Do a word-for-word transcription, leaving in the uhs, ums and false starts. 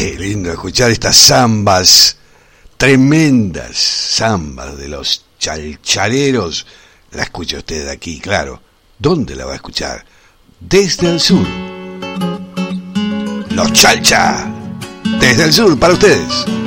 Qué lindo escuchar estas zambas, tremendas zambas de los chalchaleros. La escucha usted aquí, claro. ¿Dónde la va a escuchar? Desde el sur. Los Chalcha, desde el sur para ustedes.